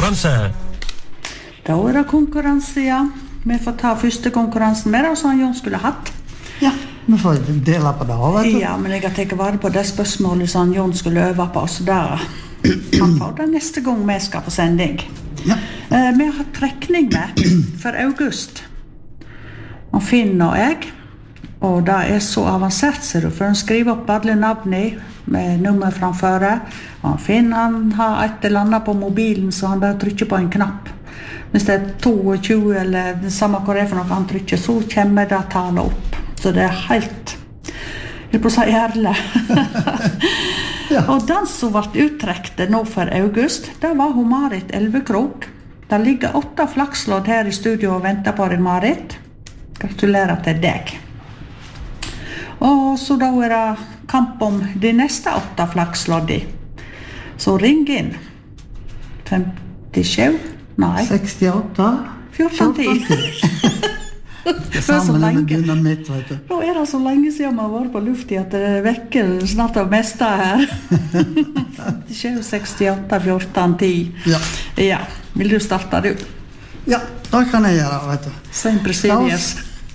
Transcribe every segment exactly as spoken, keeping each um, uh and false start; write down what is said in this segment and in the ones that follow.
konkurranse. Da er det konkurranse, ja. Vi får ta første konkurransen med det, som Jon skulle hatt. Ja, vi får dele på det, vet du. Ja, men jeg har tenkt vare på det spørsmålet som Jon skulle øve på, så der han får det neste gang vi skal på sending. Ja. Eh, vi har trekning med for august. Og Finn og jeg, og det er så avansert, ser du, for han skriver opp alle navnene med nummer framføre. Og Finn, han har et eller annet på mobilen, så han bare trykker på en knapp. Hvis det er tjueto, eller det samme hva det er for noe han trykker, så kommer det tallet opp. Så det er helt, jeg på å si ærlig. Ja. Og den som ble uttrekte nå for august, det var hun Marit Elvekrok. Det ligger åtte flakslodd her i studio og venter på deg, Marit. Gratulerer til deg. Og så da er det kamp om de neste åtte flaksloddene. Så ring inn. femtisju? Nei. sekstiåtte? fjorten ti. Det samme med dynamitt, vet du. Nå er det så lenge siden vi har vært på luften at det vekker snart det meste her. femtisju, sekstiåtte, fjorten ti. Ja. Ja, vil du starte du? Ja, det kan jeg gjøre, vet du. Same procedures.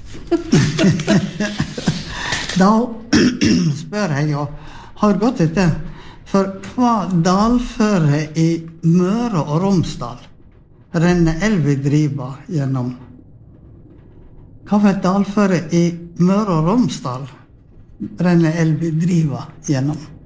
Da spør jeg jo, har gått etter, for hva dalføre i Møre og Romsdal renner elva driva gjennom? Hva for et dalføre i Møre og Romsdal renner elva driva gjennom?